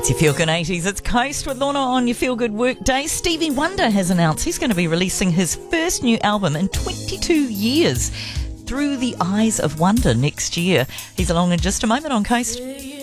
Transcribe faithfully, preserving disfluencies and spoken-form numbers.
It's your Feel Good eighties. It's Coast with Lorna on your Feel Good work day. Stevie Wonder has announced he's going to be releasing his first new album in twenty-two years, Through the Eyes of Wonder, next year. He's along in just a moment on Coast.